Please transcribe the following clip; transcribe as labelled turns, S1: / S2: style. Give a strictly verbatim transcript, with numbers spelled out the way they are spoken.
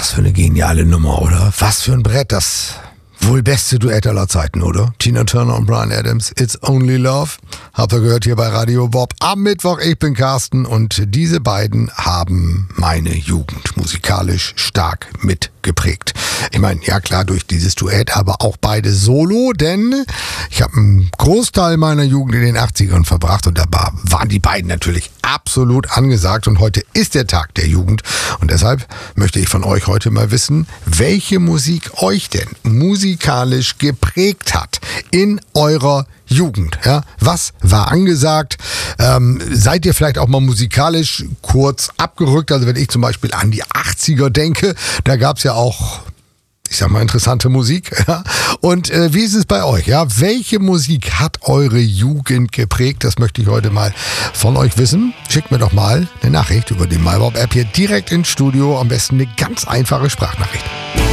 S1: Was für eine geniale Nummer, oder? Was für ein Brett, das wohl beste Duett aller Zeiten, oder? Tina Turner und Bryan Adams, It's Only Love. Habt ihr gehört hier bei Radio Bob am Mittwoch. Ich bin Carsten und diese beiden haben meine Jugend musikalisch stark mitgeprägt. Ich meine, ja klar, durch dieses Duett, aber auch beide solo, denn ich habe einen Großteil meiner Jugend in den achtzigern verbracht und da waren die beiden natürlich absolut angesagt und heute ist der Tag der Jugend und deshalb möchte ich von euch heute mal wissen, welche Musik euch denn musikalisch geprägt hat in eurer Jugend. Ja? Was war angesagt? Ähm, seid ihr vielleicht auch mal musikalisch kurz abgerückt? Also wenn ich zum Beispiel an die achtziger denke, da gab es ja auch, ich sag mal, interessante Musik. Ja? Und äh, wie ist es bei euch? Ja? Welche Musik hat eure Jugend geprägt? Das möchte ich heute mal von euch wissen. Schickt mir doch mal eine Nachricht über die MyBob-App hier direkt ins Studio. Am besten eine ganz einfache Sprachnachricht.